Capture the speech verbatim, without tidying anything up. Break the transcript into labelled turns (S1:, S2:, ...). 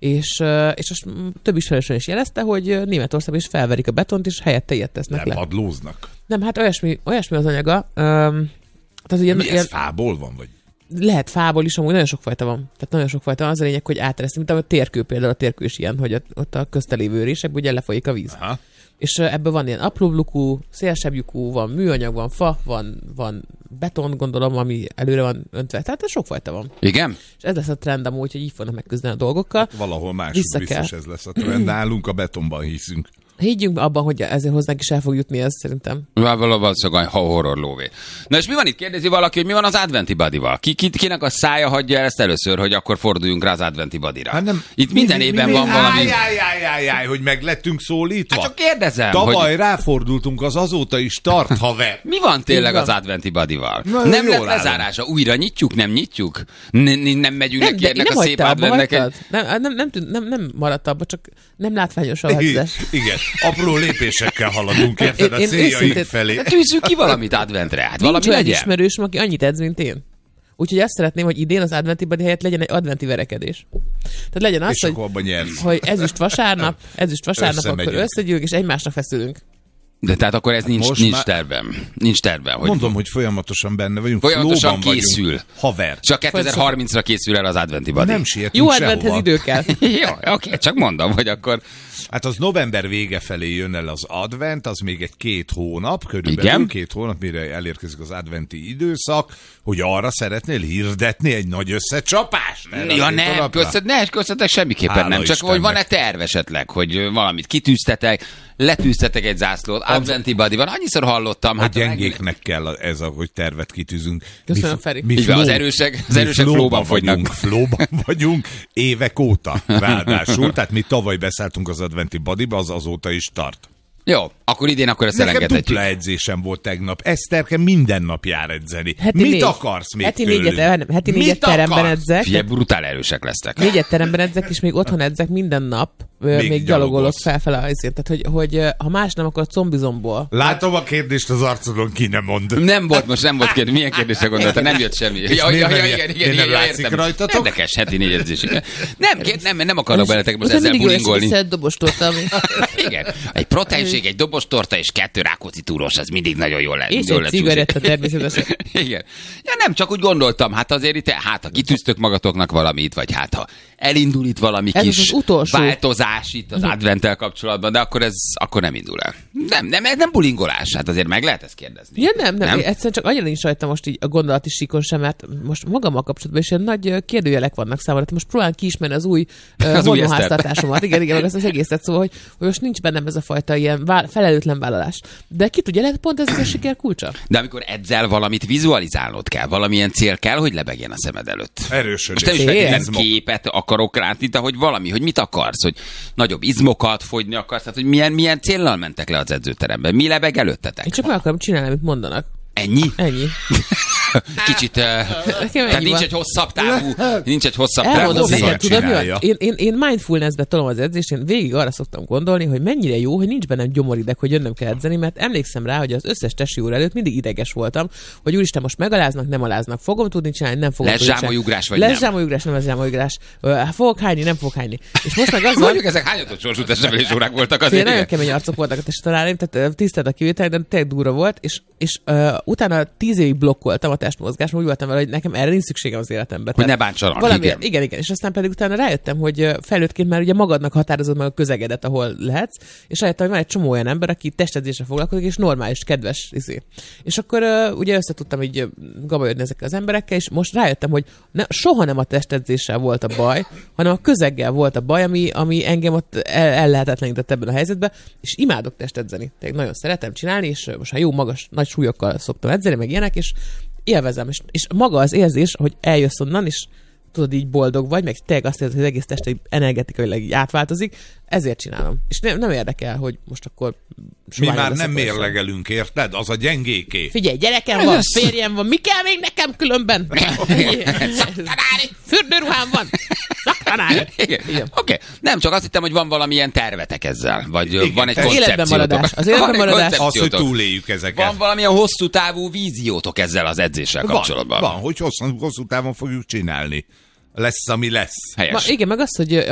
S1: és, és most több ismerősön is jelezte, hogy Németországban is felverik a betont, és helyette ilyet tesznek
S2: nem
S1: le.
S2: Nem padlóznak?
S1: Nem, hát olyasmi, olyasmi az anyaga. Um, tehát ugye,
S2: Mi ez
S1: ilyen,
S2: fából van? Vagy?
S1: Lehet fából is, amúgy nagyon sok fajta van. Tehát nagyon sok fajta van. Az a lényeg, hogy áteresztünk, mint a térkő például, a térkő is ilyen, hogy ott a köztelévő résekből ugye lefolyik a víz. Aha. És ebből van ilyen apróbb lukú, szélesebb lyukú, van műanyag, van fa, van, van beton, gondolom, ami előre van öntve. Tehát ez sokfajta van.
S3: Igen?
S1: És ez lesz a trend amúgy, hogy így fognak megküzdeni a dolgokkal.
S2: Hát valahol máshogy biztos ez lesz a trend. Nálunk a betonban hiszünk.
S1: Higgyünk abban, hogy ezért hozzánk is el fog jutni, ez szerintem.
S3: Valószínűleg horror lóvé. Na és mi van itt? Kérdezi valaki, hogy mi van az adventi badival? Ki, ki, kinek a szája hagyja el ezt először, hogy akkor forduljunk rá az adventi badira? Hát nem, itt minden mi, évben mi, mi, van valami...
S2: Ájjájjájjáj, hogy meg lettünk szólítva.
S3: Hát csak kérdezem.
S2: Tavaly
S3: hogy...
S2: ráfordultunk, az azóta is tart, haver.
S3: Mi van tényleg az adventi badival? Na, nem lett lezárása. Újra nyitjuk, nem nyitjuk? N- nem megyünk neki ennek a szép adventnek?
S1: Nem, nem, nem, nem, nem maradt abba, csak nem látványos a hetzes.
S2: Igen, apró lépésekkel haladunk, érted, a céljaink felé.
S3: Hát tűzzük ki valamit adventre, hát valami
S1: legyen.
S3: Nincs
S1: olyan ismerősöm, aki annyit edz, mint én. Úgyhogy azt szeretném, hogy idén az adventi badi helyett legyen egy adventi verekedés. Tehát legyen az, hogy, hogy ezüst vasárnap, ezüst vasárnap akkor összegyűlünk, és egymásnak feszülünk.
S3: De tehát akkor ez nincs, nincs már... tervem. Nincs tervem. Hogy
S2: mondom, hogy folyamatosan benne vagyunk.
S3: Folyamatosan készül.
S2: Vagyunk. Haver.
S3: Csak kétezer-harmincra készül el az adventi badi.
S2: Nem sietünk
S1: jó adventhez idő kell.
S3: Jó, oké, csak mondom, hogy akkor...
S2: Hát az november vége felé jön el az advent, az még egy két hónap, körülbelül
S3: igen?
S2: két hónap, mire elérkezik az adventi időszak, hogy arra szeretnél hirdetni egy nagy összecsapást?
S3: Ja nem, köszönet, ne, köszönetek semmiképpen Hála nem, csak Istennek. Hogy van-e terv esetleg, hogy valamit kitűztetek, letűztetek egy zászlót, adventi badi van, annyiszor hallottam.
S2: Hát a gyengéknek meg... kell ez, hogy tervet kitűzünk.
S1: Köszönöm, Feri.
S3: Mi, mi az erősek, az erősek flóban fogynak.
S2: Flóban vagyunk évek óta ráadásul, tehát mi tavaly beszálltunk az adventi badiba, az azóta is tart.
S3: Jó, akkor idén akkor ezt
S2: nekem
S3: elengedhetjük.
S2: Nekem dupla edzésem volt tegnap. Eszterke minden nap jár edzeni.
S1: Heti
S2: Mit
S1: négy.
S2: akarsz még
S1: heti
S2: tőlünk?
S1: Négyet, heti négyet teremben edzek.
S3: Figyelj, brutál erősek lesztek.
S1: Négyet teremben edzek, és még otthon edzek minden nap. Még, még gyalogolok felfele azért. Tehát, hogy, hogy ha más nem, akkor a combizomból.
S2: Látom a kérdést az arcodon, ki nem mond.
S3: Nem volt most, nem volt kérdés. Milyen kérdésre gondolta? Nem jött semmi. Ja, ja, ja, igen, igen,
S2: nem
S3: igen,
S2: látszik rajtatok?
S3: Érdekes, heti négy edzésig. Nem, nem, nem akarok veletek most ezzel bulingolni.
S1: Mindig dobostorta, ami...
S3: Igen. Egy proteinség, egy dobostorta és kettő rákóczi túrós, az mindig nagyon jól lehet.
S1: És egy cigaretta természetesen.
S3: Igen. Ja, nem, csak úgy gondoltam, hát azért itt, hát ha kitűztök magatoknak valamit, vagy hát ha elindul itt valami
S1: ez
S3: kis változás itt az adventtel kapcsolatban, de akkor ez akkor nem indul el. Nem, nem, ez nem bulingolás, hát azért meg lehet ezt kérdezni.
S1: Ja, nem, nem, nem? Egyszerűen csak annyira nincs rajta most így a gondolati síkon sem, mert most magammal kapcsolatban is ilyen nagy kérdőjelek vannak számomra. Most próbálom kiismerni az új uh, hormonháztartásomat. Igen, igen, az, az egészet szóval, hogy, hogy most nincs bennem ez a fajta ilyen vál, felelőtlen vállalás. De ki tudja, lehet pont ez az a siker kulcsa.
S3: De amikor edzel valamit, vizualizálnod kell, valamilyen cél kell, hogy lebegjen a szemed előtt.
S2: Erősödés.
S3: Most nem is képet akarok látni, de hogy valami, hogy mit akarsz, hogy nagyobb izmokat fogyni akarsz, tehát hogy milyen, milyen céllal mentek le az edzőteremben, mi lebeg előttetek?
S1: Én csak meg akarom csinálni, amit mondanak.
S3: Ennyi?
S1: Ennyi.
S3: Kicsit, uh, tehát nincs van. egy hosszabb távú, nincs egy hosszabb távú.
S1: Elmondom neked, tudod mi van? Én, én, én mindfulness-be tolom az edzést, én végig arra szoktam gondolni, hogy mennyire jó, hogy nincs bennem gyomorideg, hogy jönnöm kell edzeni, mert emlékszem rá, hogy az összes testi óra előtt mindig ideges voltam, hogy úristen, most megaláznak, nem aláznak, fogom tudni csinálni, nem fogom
S3: tudni csinálni. Lesz zsámolyugrás vagy
S1: nem?
S3: Lesz
S1: zsámolyugrás, nem lesz zsámolyugrás. Fogok hányni, nem fogok hányni. És most meg az van...
S3: Mondjuk ezek hányatott sorsú testnevelés órák voltak azért.
S1: Nagyon kemény arcok voltak a testtanáraim, tehát tisztelt a kivétel, de tényleg durva volt, és, és uh, utána tíz évig blokkoltam a testmozgást, úgy voltam vele, hogy nekem erre nincs szükségem az életemben.
S3: Hogy ne bántsanak.
S1: Valami, igen. igen, igen. És aztán pedig utána rájöttem, hogy felnőttként már ugye magadnak határozod meg a közegedet, ahol lehetsz, és rájöttem, hogy van egy csomó olyan ember, aki testedzésre foglalkozik, és normális, kedves izé. És akkor uh, ugye összetudtam így gabajodni ezekkel az emberekkel, és most rájöttem, hogy ne, soha nem a testedzéssel volt a baj, hanem a közeggel volt a baj, ami, ami engem ott el, el lehetetlenített ebben a helyzetben, és imádok testedzeni. Tehát nagyon szeretem csinálni, és most ha jó magas, nagy súlyokkal szoktam edzeni, meg ilyenek, és élvezem, és, és maga az érzés, hogy eljössz onnan, és tudod, így boldog vagy, meg tényleg azt érzed, hogy az egész tested energetikailag így átváltozik, ezért csinálom. És nem, nem érdekel, hogy most akkor...
S2: Mi már nem mérlegelünk, érted? Az a gyengéké.
S1: Figyelj, gyerekem van, férjem van, mi kell még nekem különben?
S3: Szaktanári!
S1: Fürdőruhám van! Szaktanári!
S3: Oké, okay. Nem, csak azt hittem, hogy van valamilyen tervetek ezzel, vagy igen, van egy koncepciótok.
S1: Életben maradás. Az életben maradás.
S2: Az, hogy túléljük ezeket.
S3: Van valamilyen hosszú távú víziótok ezzel az edzéssel kapcsolatban.
S2: Van, van, hogy hosszú, hosszú távon fogjuk csinálni. Lesz, ami lesz.
S3: Helyes.
S1: Ma, igen, meg az, hogy